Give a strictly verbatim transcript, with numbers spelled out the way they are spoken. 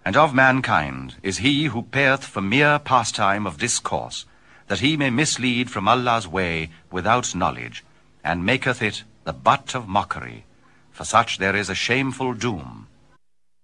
And of mankind is he who payeth for mere pastime of discourse, that he may mislead from Allah's way without knowledge, and maketh it the butt of mockery. For such there is a shameful doom.